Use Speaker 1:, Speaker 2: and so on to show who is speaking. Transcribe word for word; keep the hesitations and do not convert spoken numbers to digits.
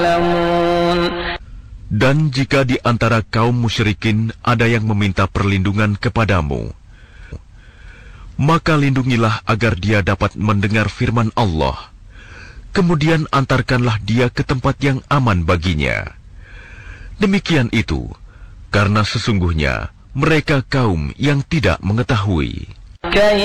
Speaker 1: يعلمون.
Speaker 2: Dan jika di antara kaum musyrikin ada yang meminta perlindungan kepadamu, maka lindungilah agar dia dapat mendengar firman Allah. Kemudian antarkanlah dia ke tempat yang aman baginya. Demikian itu, karena sesungguhnya mereka kaum yang tidak mengetahui.